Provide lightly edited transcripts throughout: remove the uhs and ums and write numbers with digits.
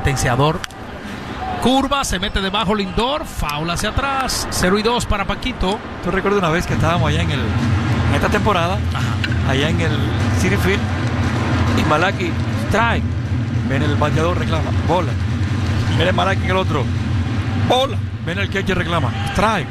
sentenciador. Curva, se mete debajo Lindor, foul hacia atrás, 0-2 para Paquito. Yo recuerdo una vez que estábamos allá en esta temporada, allá en el Citi Field, y Malaki, strike. Viene el bateador, reclama, bola. Viene Malaki en el otro, bola. Viene el catcher, reclama, strike.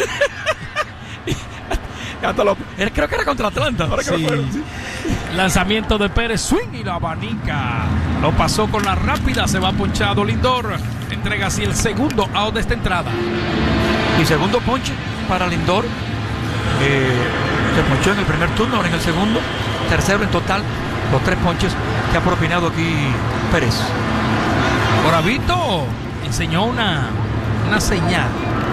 Creo que era contra Atlanta. Ahora que sí. Sí. Lanzamiento de Pérez, swing y la abanica. Lo pasó con la rápida, se va ponchado Lindor. Entrega así el segundo out de esta entrada. Y segundo ponche para Lindor. Se ponchó en el primer turno, ahora en el segundo. Tercero en total, los 3 ponches que ha propinado aquí Pérez. Moravito enseñó una señal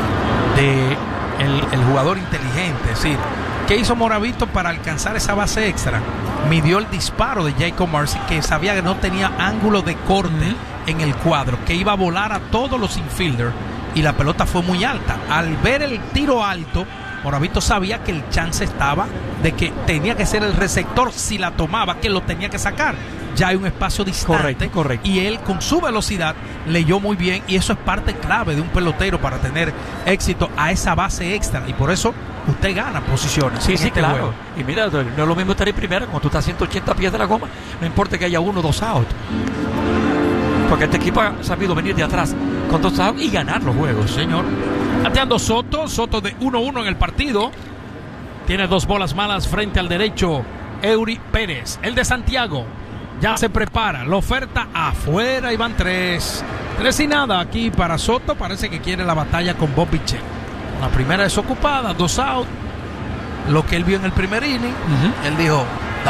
de el jugador inteligente. Es decir, ¿qué hizo Moravito para alcanzar esa base extra? Midió el disparo de Jacob Marcy, que sabía que no tenía ángulo de corte en el cuadro, que iba a volar a todos los infielders, y la pelota fue muy alta. Al ver el tiro alto, Moravito sabía que el chance estaba de que tenía que ser el receptor, si la tomaba, que lo tenía que sacar. Ya hay un espacio distante. Correcto. Y él, con su velocidad, leyó muy bien, y eso es parte clave de un pelotero para tener éxito a esa base extra, y por eso usted gana posiciones. Sí, claro. Juego. Y mira, no es lo mismo estar en primera cuando tú estás a 180 pies de la goma, no importa que haya 1 o 2 outs, porque este equipo ha sabido venir de atrás con 2 outs y ganar los juegos. Señor. Bateando Soto de 1-1 en el partido. Tiene 2 bolas malas frente al derecho Eury Pérez. El de Santiago ya se prepara, la oferta afuera y van 3 y nada aquí para Soto. Parece que quiere la batalla con Bob Bichette. La primera es ocupada, 2 out. Lo que él vio en el primer inning, él dijo,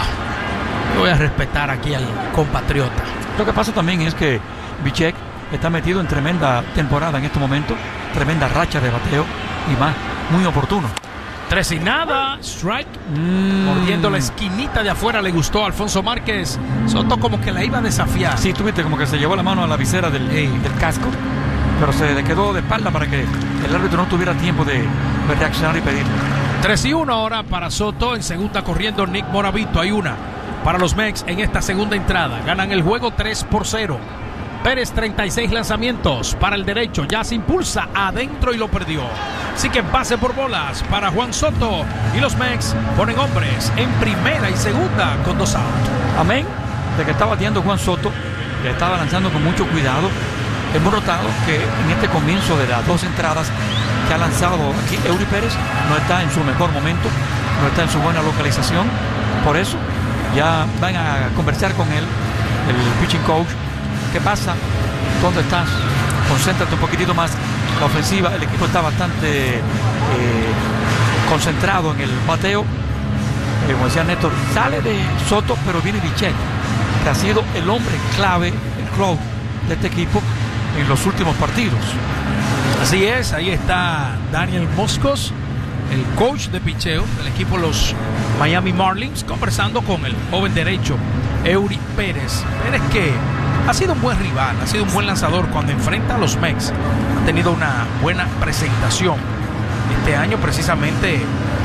no, yo voy a respetar aquí al compatriota. Lo que pasa también es que Bichette está metido en tremenda temporada en este momento, tremenda racha de bateo y más, muy oportuno. 3 y nada, strike. Mordiendo la esquinita de afuera, le gustó a Alfonso Márquez. Soto como que la iba a desafiar. Sí, tuviste como que se llevó la mano a la visera del casco, pero se le quedó de espalda para que el árbitro no tuviera tiempo de reaccionar y pedir. 3-1 ahora para Soto. En segunda corriendo Nick Moravito. Hay una para los Mex en esta segunda entrada. Ganan el juego 3-0. Pérez, 36 lanzamientos para el derecho. Ya se impulsa adentro y lo perdió. Así que base por bolas para Juan Soto. Y los Mex ponen hombres en primera y segunda con 2 outs. Amén de que está bateando Juan Soto, que estaba lanzando con mucho cuidado. Hemos notado que en este comienzo de las 2 entradas que ha lanzado aquí Eury Pérez, no está en su mejor momento, no está en su buena localización. Por eso ya van a conversar con él, el pitching coach. ¿Qué pasa? ¿Dónde estás? Concéntrate un poquitito más. La ofensiva, el equipo está bastante concentrado en el bateo. Como decía Néstor, sale de Soto, pero viene Bichette, que ha sido el hombre clave, el club de este equipo en los últimos partidos. Así es, ahí está Daniel Moscos, el coach de picheo del equipo los Miami Marlins, conversando con el joven derecho Eury Pérez. Pérez, que ha sido un buen rival, ha sido un buen lanzador cuando enfrenta a los Mex. Ha tenido una buena presentación. Este año precisamente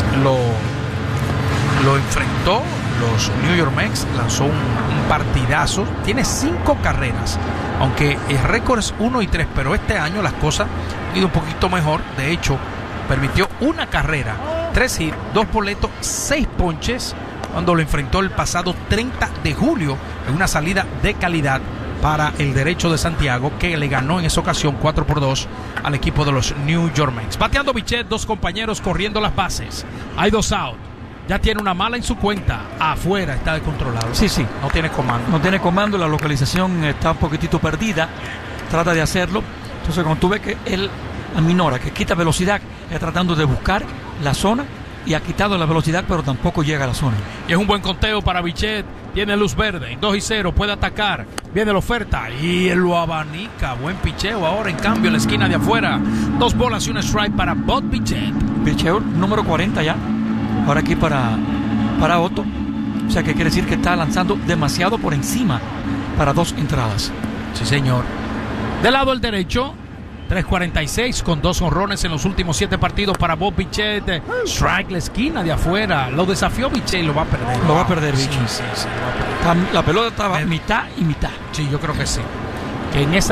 lo enfrentó los New York Mets, lanzó un partidazo. Tiene 5 carreras, aunque el récord es 1-3, pero este año las cosas han ido un poquito mejor. De hecho, permitió 1 carrera, 3 hits, 2 boletos, 6 ponches, cuando lo enfrentó el pasado 30 de julio en una salida de calidad para el derecho de Santiago, que le ganó en esa ocasión 4-2 al equipo de los New York Mets. Bateando Bichette, 2 compañeros corriendo las bases. Hay 2 outs. Ya tiene una mala en su cuenta. Afuera está descontrolado. Sí. No tiene comando. No tiene comando, la localización está un poquitito perdida. Trata de hacerlo. Entonces, cuando tú ves que él aminora, que quita velocidad, está tratando de buscar la zona y ha quitado la velocidad, pero tampoco llega a la zona. Y es un buen conteo para Bichette. Tiene luz verde, en 2-0, puede atacar. Viene la oferta y él lo abanica. Buen picheo ahora, en cambio, en la esquina de afuera. 2 bolas y un strike para Bob Bichette. Picheo número 40 ya. Ahora aquí para Otto. O sea, que quiere decir que está lanzando demasiado por encima para 2 entradas. Sí, señor. Del lado del derecho, 3.46 con 2 honrones en los últimos 7 partidos para Bob Bichette. Strike, la esquina de afuera. Lo desafió Bichette y lo va a perder. Lo va a perder, Bichette. Sí, lo va a perder. La pelota estaba mitad y mitad. Sí, yo creo que sí. Que en esa